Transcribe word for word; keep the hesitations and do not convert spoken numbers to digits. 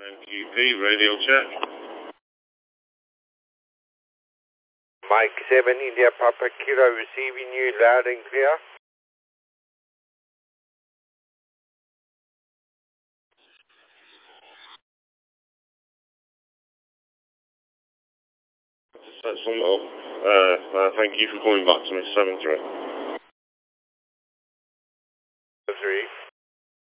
Q P, radio check. Mike seven, India Papa Kilo, receiving you loud and clear. That's some, uh, uh, thank you for calling back to me, seven three.